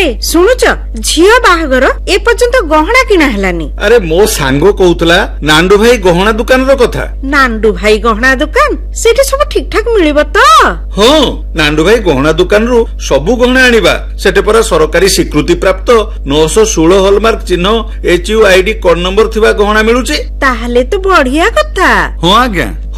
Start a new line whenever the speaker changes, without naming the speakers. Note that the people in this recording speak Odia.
ଶୁଣୁଛ ଝିଅ ବାହାଘର ଏପର୍ଯ୍ୟନ୍ତ ଗହଣା କିଣା ହେଲାନି।
ଆରେ ମୋ ସାଙ୍ଗ କହୁଥିଲା ନାଣ୍ଡୁ ଭାଇ ଗହଣା ଦୋକାନର କଥା।
ନାଣ୍ଡୁ ଭାଇ ଗହଣା ଦୋକାନ ସେଠି ସବୁ ଠିକ ଠାକ ମିଳିବ ତ?
ହଁ, ନାଣ୍ଡୁ ଭାଇ ଗହଣା ଦୋକାନରୁ ସବୁ ଗହଣା ଆଣିବା। ସେଠି ପରା ସରକାରୀ ସ୍ୱୀକୃତି ପ୍ରାପ୍ତ 916 ହଲମାର୍କ ଚିହ୍ନ HUID କୋଡ ନମ୍ବର ଥିବା ଗହଣା ମିଳୁଛି।
ତାହେଲେ ତ ବଢିଆ କଥା।
ହଁ ଆଜ୍ଞା।